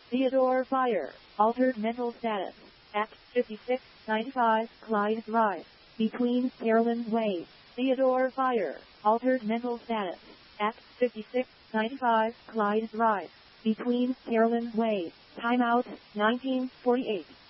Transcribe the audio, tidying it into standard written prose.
Theodore Fire, altered mental status. At 5695 Clyde Drive, between Carolyn Way. Theodore Fire, altered mental status. At 5695 Clyde Drive, between Carolyn Way. Timeout, 1948.